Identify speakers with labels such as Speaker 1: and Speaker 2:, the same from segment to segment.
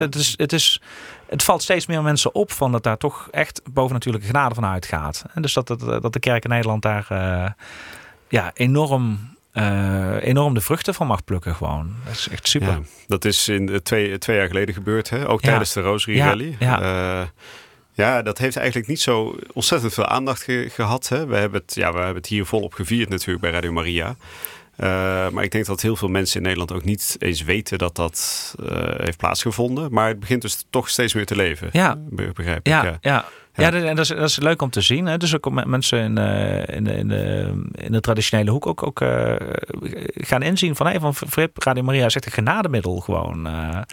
Speaker 1: Het valt steeds meer mensen op van dat daar toch echt bovennatuurlijke genade van uitgaat. En dus dat de kerk in Nederland daar enorm de vruchten van mag plukken gewoon. Dat is echt super.
Speaker 2: Ja, dat is in 2 jaar geleden gebeurd, hè? Ook tijdens de Rosary Rally. Ja, dat heeft eigenlijk niet zo ontzettend veel aandacht gehad. Hè? We hebben het hier volop gevierd natuurlijk bij Radio Maria. Maar ik denk dat heel veel mensen in Nederland ook niet eens weten dat heeft plaatsgevonden. Maar het begint dus toch steeds meer te leven. Ja. Begrijp ik.
Speaker 1: Ja, en dat is leuk om te zien. Hè? Dus ook mensen in de traditionele hoek ook gaan inzien van Frip, Radio Maria is echt een genademiddel gewoon.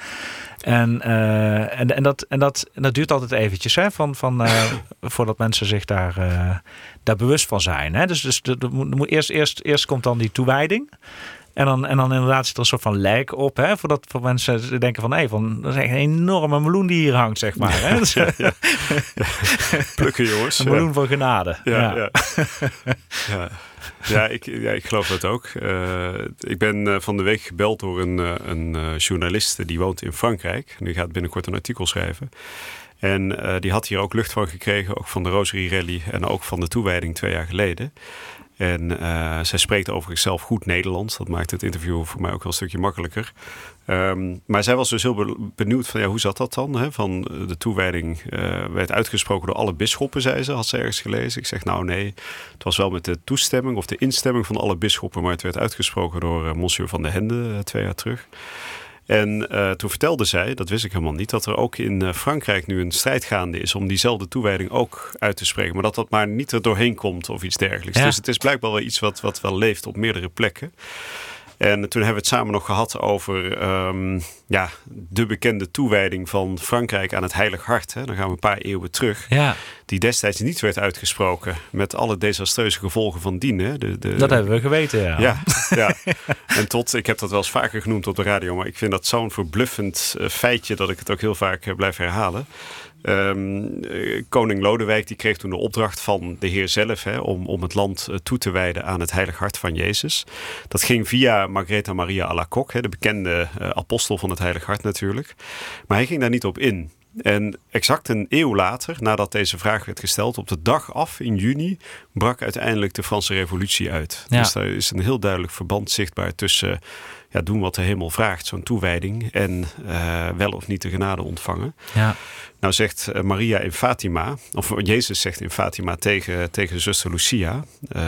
Speaker 1: En dat duurt altijd eventjes, hè, voordat mensen zich daar bewust van zijn. Hè? Dus eerst komt dan die toewijding. En dan inderdaad zit er een soort van lijk op, hè, voor mensen denken van dat is echt een enorme meloen die hier hangt, zeg maar. Hè?
Speaker 2: Ja. Plukken, jongens.
Speaker 1: Een meloen van genade.
Speaker 2: Ja, ik geloof dat ook. Ik ben van de week gebeld door een journaliste die woont in Frankrijk. Die gaat binnenkort een artikel schrijven. En die had hier ook lucht van gekregen, ook van de Rosary Rally en ook van de toewijding 2 jaar geleden. En zij spreekt overigens zelf goed Nederlands. Dat maakt het interview voor mij ook wel een stukje makkelijker. Maar zij was dus heel benieuwd van hoe zat dat dan? Hè? Van de toewijding werd uitgesproken door alle bisschoppen, zei ze, had ze ergens gelezen. Ik zeg nou nee, het was wel met de toestemming of de instemming van alle bisschoppen, maar het werd uitgesproken door Monsieur van de Hende 2 jaar terug. En toen vertelde zij, dat wist ik helemaal niet, dat er ook in Frankrijk nu een strijd gaande is om diezelfde toewijding ook uit te spreken. Maar dat maar niet er doorheen komt of iets dergelijks. Ja. Dus het is blijkbaar wel iets wat wel leeft op meerdere plekken. En toen hebben we het samen nog gehad over de bekende toewijding van Frankrijk aan het Heilig Hart. Hè. Dan gaan we een paar eeuwen terug. Ja. Die destijds niet werd uitgesproken. Met alle desastreuze gevolgen van dien. Hè.
Speaker 1: Dat hebben we geweten, ja.
Speaker 2: En ik heb dat wel eens vaker genoemd op de radio. Maar ik vind dat zo'n verbluffend feitje dat ik het ook heel vaak blijf herhalen. Koning Lodewijk die kreeg toen de opdracht van de Heer zelf om het land toe te wijden aan het Heilig Hart van Jezus. Dat ging via Margaretha Maria Alacoque, de bekende apostel van het Heilig Hart natuurlijk. Maar hij ging daar niet op in. En exact een eeuw later, nadat deze vraag werd gesteld, op de dag af in juni, brak uiteindelijk de Franse Revolutie uit. Ja. Dus daar is een heel duidelijk verband zichtbaar tussen doen wat de hemel vraagt, zo'n toewijding, en wel of niet de genade ontvangen. Ja. Nou zegt Maria in Fatima, of Jezus zegt in Fatima tegen zuster Lucia.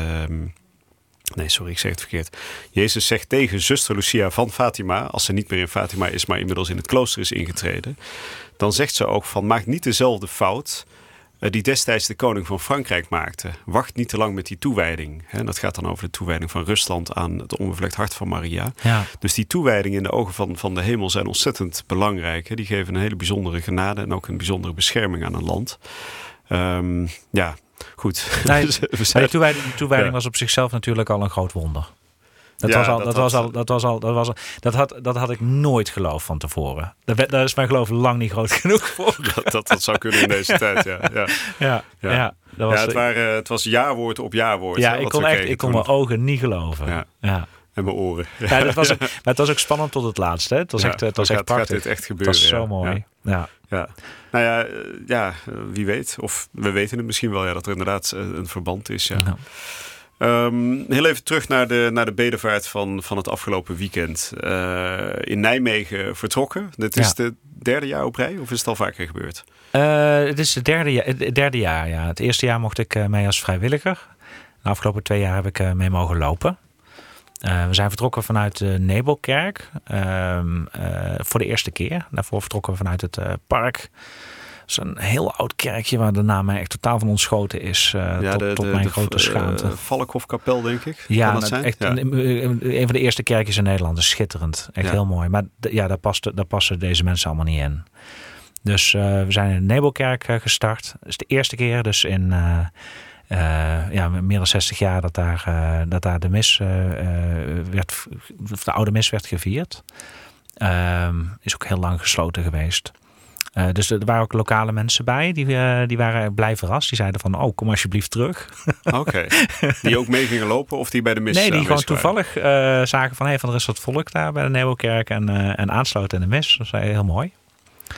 Speaker 2: Nee, sorry, ik zeg het verkeerd. Jezus zegt tegen zuster Lucia van Fatima, als ze niet meer in Fatima is, maar inmiddels in het klooster is ingetreden, dan zegt ze ook van, maak niet dezelfde fout die destijds de koning van Frankrijk maakte. Wacht niet te lang met die toewijding. Dat gaat dan over de toewijding van Rusland aan het onbevlekt hart van Maria. Ja. Dus die toewijding in de ogen van de hemel zijn ontzettend belangrijk. Die geven een hele bijzondere genade en ook een bijzondere bescherming aan een land. Goed.
Speaker 1: Nee, de toewijding was op zichzelf natuurlijk al een groot wonder. Dat had ik nooit geloofd van tevoren. Daar is mijn geloof lang niet groot genoeg voor.
Speaker 2: Dat zou kunnen in deze tijd, het was jaarwoord op jaarwoord.
Speaker 1: Ja, ik kon mijn ogen niet geloven. Ja.
Speaker 2: En mijn oren.
Speaker 1: Ja, maar het was ook spannend tot het laatste. Hè? Het was echt prachtig.
Speaker 2: Gaat dit echt gebeuren?
Speaker 1: Het was zo mooi. Ja.
Speaker 2: Nou wie weet. Of we weten het misschien wel, dat er inderdaad een verband is. Ja. Nou. Heel even terug naar de bedevaart van het afgelopen weekend. In Nijmegen vertrokken. Dit is de 3e jaar op rij, of is het al vaker gebeurd?
Speaker 1: Het is het derde jaar, ja. Het eerste jaar mocht ik mee als vrijwilliger. De afgelopen 2 jaar heb ik mee mogen lopen. We zijn vertrokken vanuit de Nebelkerk voor de eerste keer. Daarvoor vertrokken we vanuit het park. Het is een heel oud kerkje waar de naam mij echt totaal van ontschoten is. Tot mijn grote schaamte.
Speaker 2: Valkhofkapel, denk ik.
Speaker 1: Ja, echt een van de eerste kerkjes in Nederland. Dat is schitterend. Echt heel mooi. Maar daar passen deze mensen allemaal niet in. Dus we zijn in de Nebelkerk gestart. Dat is de eerste keer dus in meer dan 60 jaar dat daar de mis de oude mis werd gevierd. Is ook heel lang gesloten geweest. Dus er waren ook lokale mensen bij. Die waren blij verrast. Die zeiden van, kom alsjeblieft terug.
Speaker 2: Oké. Die ook mee gingen lopen of die bij de mis?
Speaker 1: Nee, die gewoon toevallig zagen van, er is wat volk daar bij de Nebelkerk en aansloten in de mis. Dat was heel mooi.